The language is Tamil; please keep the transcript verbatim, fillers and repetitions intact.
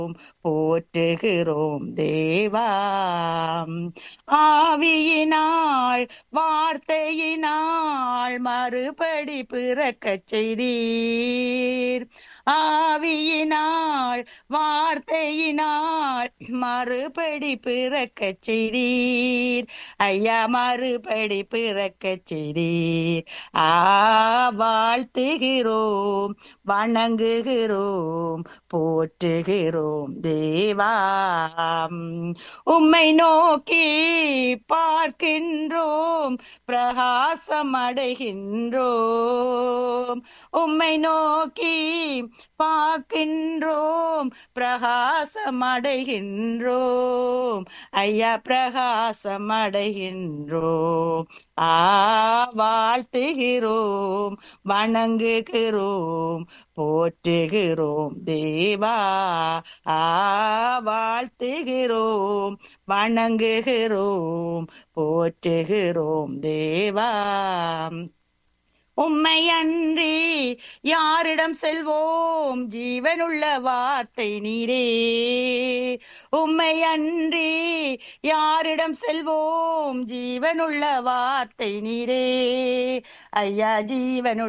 போற்றுகிறோம் தேவா. ஆவியினால் வார்த்தையினால் மறுபடி பிறக்கச் செய்தீர். ஆவியினால் வார்த்தையினால் மறுபடி பிறக்கச் செய்தீர். ஐயா மறுபடி பிறக்கச் செய்தீர். ஆ வாழ்த்துகிறோம், வணங்குகிறோம், போற்றுகிறோம் தேவா. உம்மை நோக்கி பார்க்கின்றோம், பிரகாசம் அடைகின்றோம். உம்மை நோக்கி பார்க்கின்றோம், பிரகாசம் அடைகின்றோம். ஐயா பிரகாசம் அடைகின்றோம். ஆ வாழ்த்துகிறோம், வணங்குகிறோம், போற்றுகிறோம் தேவா. ஆ வாழ்த்துகிறோம், வணங்குகிறோம், போற்றுகிறோம் தேவா. உம்மை அன்றி யாரிடம் செல்வோம், ஜீவனுள்ள வார்த்தை நீரே. உம்மை அன்றி யாரிடம் செல்வோம், ஜீவனுள்ள வார்த்தை நீரே. ஐயா ஜீவனுள்ள